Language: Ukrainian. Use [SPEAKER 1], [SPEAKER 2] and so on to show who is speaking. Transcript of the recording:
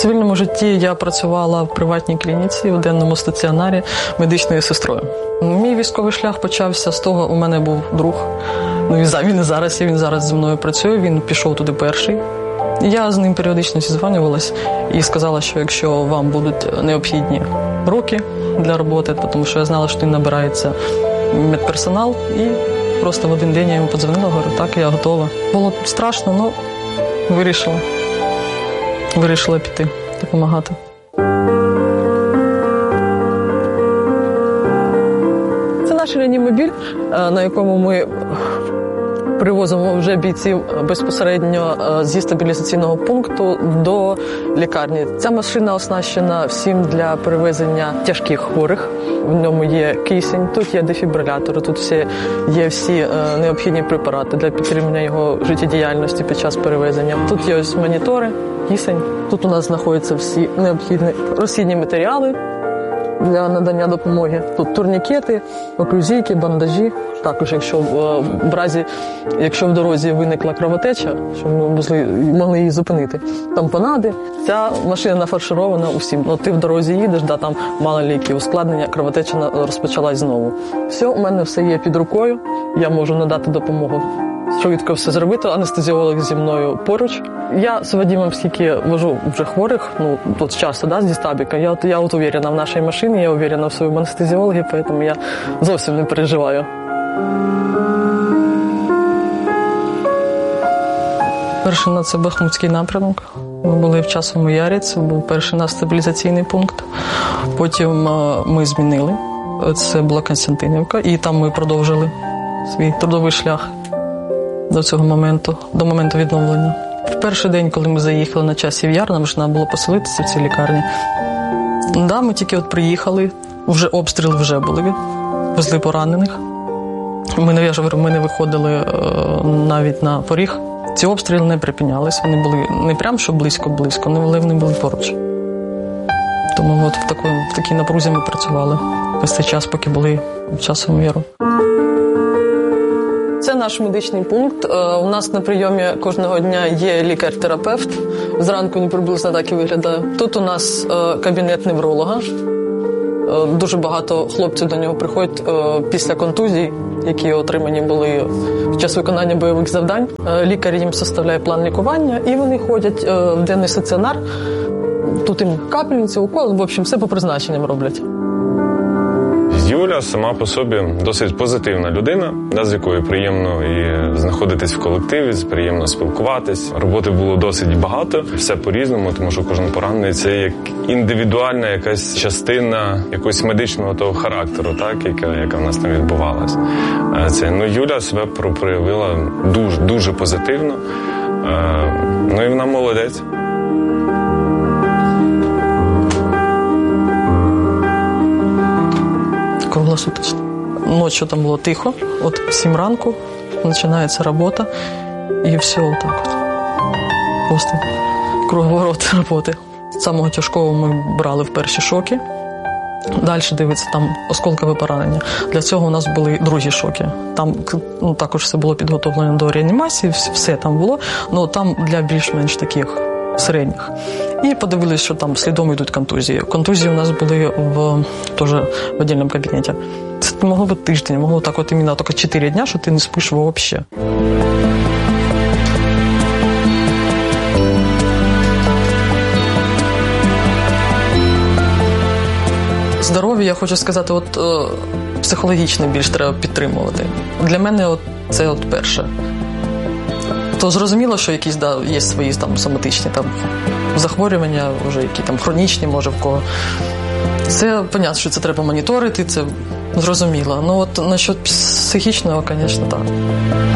[SPEAKER 1] цивільному житті я працювала в приватній клініці, в денному стаціонарі медичною сестрою. Мій військовий шлях почався з того, у мене був друг. Він зараз зі мною працює, він пішов туди перший. Я з ним періодично зізванювалась і сказала, що якщо вам будуть необхідні роки для роботи, тому що я знала, що він набирається медперсонал, і просто в один день я йому подзвонила, говорю, так, я готова. Було страшно, але вирішила піти, допомагати. Це наш реанімобіль, на якому ми привозимо вже бійців безпосередньо зі стабілізаційного пункту до лікарні. Ця машина оснащена всім для перевезення тяжких хворих. В ньому є кисень, тут є дефібрилятори, тут є всі необхідні препарати для підтримання його життєдіяльності під час перевезення. Тут є ось монітори, кисень. Тут у нас знаходяться всі необхідні розхідні матеріали для надання допомоги. Тут турнікети, оклюзійки, бандажі. Також, якщо в дорозі виникла кровотеча, щоб ми могли її зупинити. Тампонади. Ця машина нафарширована усім. Ти в дорозі їдеш, там мало ліків, ускладнення, кровотеча розпочалась знову. У мене все є під рукою, я можу надати допомогу. Швидко все зробити, анестезіолог зі мною поруч. Я з Вадимом, скільки вожу вже хворих, тут часто, зі стабіка, я уверена в нашій машині, я уверена в своєму анестезіологі, тому я зовсім не переживаю. Перший це Бахмутський напрямок. Ми були в Часовому Ярі, це був перший наш стабілізаційний пункт. Потім ми змінили, це була Константинівка, і там ми продовжили свій трудовий шлях до моменту відновлення. В перший день, коли ми заїхали на Часів Яр, нам ж треба було поселитися в цій лікарні. Ми тільки приїхали, обстріли вже були, везли поранених. Ми не виходили навіть на поріг. Ці обстріли не припинялись, вони були не прям що близько-близько, але вони були поруч. Тому в такій напрузі ми працювали весь цей час, поки були в Часовому Яру. Це наш медичний пункт. У нас на прийомі кожного дня є лікар-терапевт. Зранку він приблизно так і виглядає. Тут у нас кабінет невролога. Дуже багато хлопців до нього приходять після контузій, які отримані були під час виконання бойових завдань. Лікар їм составляє план лікування, і вони ходять в денний стаціонар. Тут їм капельниці, уколи, в общем, все по призначенням роблять.
[SPEAKER 2] Юля сама по собі досить позитивна людина, з якою приємно і знаходитись в колективі, приємно спілкуватись. Роботи було досить багато, все по-різному, тому що кожен поранений – це як індивідуальна якась частина якогось медичного того характеру, яка в нас там відбувалась. Юля себе проявила дуже позитивно, і вона молодець.
[SPEAKER 1] Круглосуточно. Ночью там було тихо, 7 ранку починається робота, і все отак. Просто круговорот роботи. З самого тяжкого ми брали в перші шоки. Далі дивиться, там осколкове поранення. Для цього у нас були другі шоки. Там також все було підготовлено до реанімації, все там було, але там для більш-менш таких середніх. І подивилися, що там слідом йдуть контузії. Контузії у нас були теж в віддільному кабінеті. Це могло бути тиждень, могло так іменно тільки 4 дня, що ти не спиш взагалі. Здоров'я, я хочу сказати, психологічно більш треба підтримувати. Для мене це перше. То зрозуміло, що якісь є свої соматичні захворювання, вже які хронічні, може в кого. Це понятно, що це треба моніторити, це зрозуміло. Насчет психічного, звісно, так.